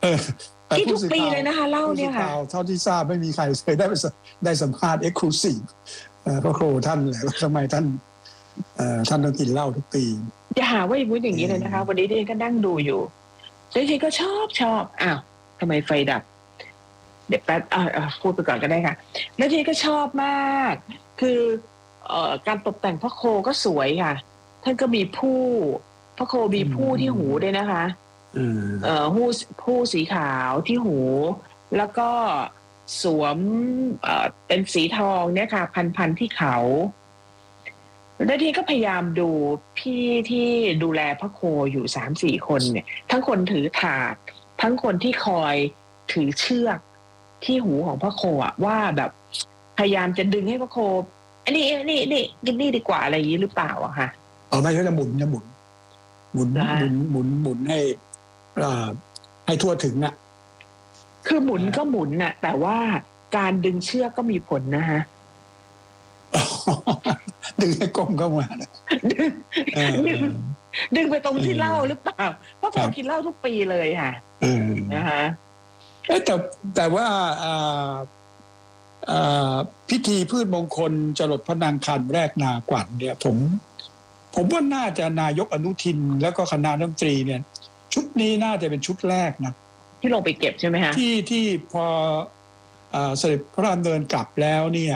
ที่ทุกปีเลยนะคะเล่าเนี่ยค่ะเท่าที่ทราบไม่มีใครเคยได้สัมภาษณ์เอ็กซ์คลูซีฟพระโคท่านเลยว่าทำไมท่านต้องกินเหล้าทุกปีอย่าหาว่าพูดอย่างนี้เลยนะคะวันนี้ดิฉันก็นั่งดูอยู่ดิฉันก็ชอบอ้าวทำไมไฟดับเดี๋ยวแป๊บพูดไปก่อนก็ได้ค่ะแล้วดิฉันก็ชอบมากคือการตกแต่งพระโคก็สวยค่ะท่านก็มีพระโคมีผู้ที่หูด้วยนะคะผู้สีขาวที่หูแล้วก็สวมเป็นสีทองเนี่ยค่ะพันที่เขาแล้วทีก็พยายามดูพี่ที่ดูแลพระโคอยู่ 3-4 คนเนี่ยทั้งคนถือถาดทั้งคนที่คอยถือเชือกที่หูของพระโคว่าแบบพยายามจะดึงให้พระโคอันนี้กินนี่ดีกว่าอะไรอย่างนี้หรือเปล่าอะค่ะไม่เขาจะหมุนให้ทั่วถึงน่ะคือหมุนก็หมุนน่ะแต่ว่าการดึงเชือกก็มีผลนะฮะดึงให้กลมเข้ามาดึงไปตรงที่เล่าหรือเปล่าเพราะผมกินเหล้าทุกปีเลยค่ะนะคะแต่ว่าพิธีพืชมงคลจรดพระนางคันแรกนาขวัญเนี่ยผมว่าน่าจะนายกอนุทินแล้วก็คณะรัฐมนตรีเนี่ยชุดนี้น่าจะเป็นชุดแรกนะที่ลงไปเก็บใช่ไหมฮะที่พอเสด็จพระราชดำเนินกลับแล้วเนี่ย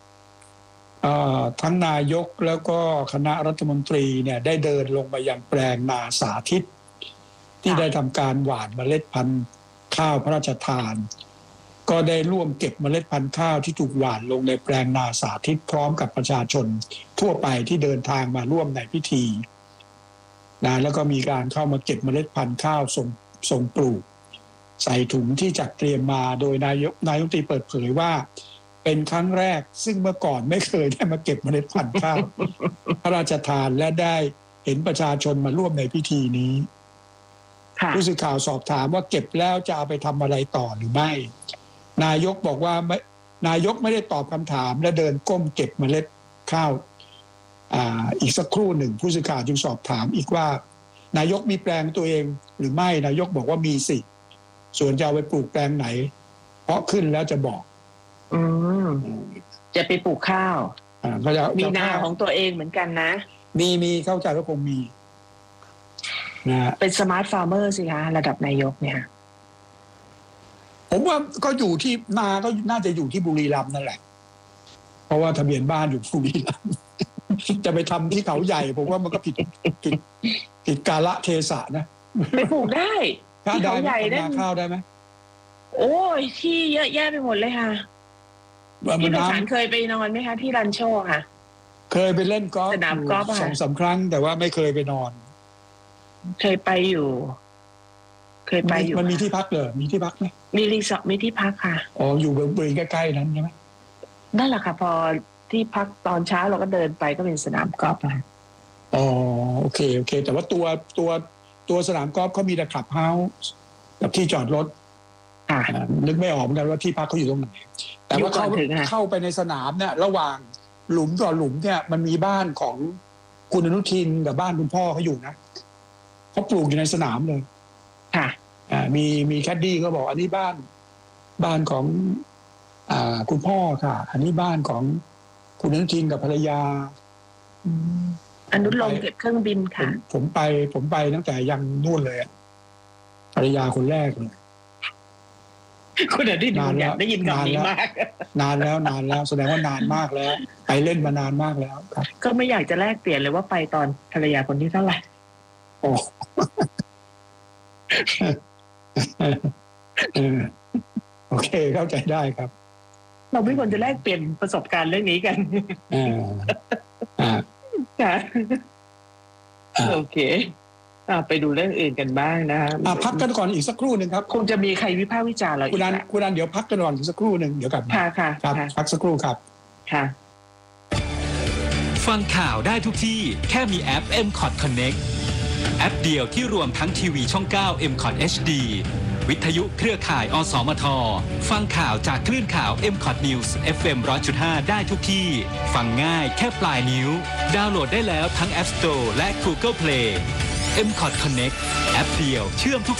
ทั้งนายกแล้วก็คณะรัฐมนตรีเนี่ยได้เดินลงมายังแปลงนาสาธิตที่ได้ทำการหว่านเมล็ดพันธุ์ข้าวพระราชทานก็ได้ร่วมเก็บเมล็ดพันธุ์ข้าวที่ถูกหว่านลงในแปลงนาสาธิตพร้อมกับประชาชนทั่วไปที่เดินทางมาร่วมในพิธีนะแล้วก็มีการเข้ามาเก็บเมล็ดพันธุ์ข้าวส่งปลูกใส่ถุงที่จัดเตรียมมาโดยนายกรัฐมนตรีเปิดเผยว่าเป็นครั้งแรกซึ่งเมื่อก่อนไม่เคยได้มาเก็บเมล็ดพันธุ์ข้าวพระราชทานและได้เห็นประชาชนมาร่วมในพิธีนี้ผู้สื่อข่าวสอบถามว่าเก็บแล้วจะเอาไปทำอะไรต่อหรือไม่นายกบอกว่านายกไม่ได้ตอบคำถามและเดินก้มเก็บเมล็ดข้าวอีกสักครู่หนึ่งผู้สื่อข่าวจึงสอบถามอีกว่านายกมีแปลงตัวเองหรือไม่นายกบอกว่ามีสิส่วนจะเอาไปปลูกแปลงไหนเพราะขึ้นแล้วจะบอกจะไปปลูกข้าวมีนาของตัวเองเหมือนกันนะมีเข้าใจว่าคงมีนะเป็นสมาร์ทฟาร์มเมอร์สิคะระดับนายกเนี่ยผมว่าก็อยู่ที่นาก็น่าจะอยู่ที่บุรีรัมย์นั่นแหละเพราะว่าทะเบียนบ้านอยู่บุรีรัมย์จะไปทำที่เขาใหญ่ผมว่ามันก็ผิดกาลเทศะนะไปปลูกได้ที่เขาใหญ่ได้ข้าวได้ไหมโอ้ยที่เยอะแยะไปหมดเลยค่ะพี่ประสานเคยไปนอนไหมคะที่รันโชค่ะเคยไปเล่นกอล์ฟสนามกอล์ฟ 2-3 ครั้งแต่ว่าไม่เคยไปนอนเคยไปอยู่มันมีที่พักเลยมีที่พักไหมมีรีสอร์ทมีที่พักค่ะอยู่บริเวณใกล้ๆนั้นใช่ไหมนั่นแหละค่ะพอที่พักตอนเช้าเราก็เดินไปก็เป็นสนามกอล์ฟค่ะโอเคแต่ว่าตัวสนามกอล์ฟเขามีแต่คลับเฮาส์กับที่จอดรถนึกไม่ออกเหมือนกันว่าที่พักเขาอยู่ตรงไหนแต่ว่าเข้าไปในสนามเนี่ยระหว่างหลุมต่อหลุมเนี่ยมันมีบ้านของคุณอนุทินกับบ้านคุณพ่อเขาอยู่นะเขาปลูกอยู่ในสนามเลยค่ะมีแคดดี้ก็บอกอันนี้บ้านของคุณพ่อค่ะอันนี้บ้านของคุณอนุทินกับภรรยาอนุลงเก็บเครื่องบินค่ะผมไปตั้งแต่ยังนู่นเลยภรรยาคนแรกเลยคุณอนุทินได้ยินคำนี้มากนานแล้วแสดงว่านานมากแล้วไปเล่นมานานมากแล้วครับก็ไม่อยากจะแลกเปลี่ยนเลยว่าไปตอนภรรยาคนที่เท่าไหร่โอเคเข้าใจได้ครับเราไม่ควรจะแลกเปลี่ยนประสบการณ์เรื่องนี้กันค่ะโอเคไปดูเรื่องอื่นกันบ้างนะพักกันก่อนอีกสักครู่หนึ่งครับคงจะมีใครวิพากษ์วิจารณ์เราอีกคุณนันเดี๋ยวพักกันก่อนอีกสักครู่หนึ่งเดี๋ยวกลับมาค่ะพักสักครู่ครับค่ะฟังข่าวได้ทุกที่แค่มีแอป MCOT Connect แอปเดียวที่รวมทั้งทีวีช่อง 9 MCOT HD วิทยุเครือข่ายอสมทฟังข่าวจากคลื่นข่าว MCOT News FM 100.5 ได้ทุกที่ฟังง่ายแค่ปลายนิ้วดาวน์โหลดได้แล้วทั้ง App Store และ Google Play MCOT Connect แอปเดียวเชื่อมทุก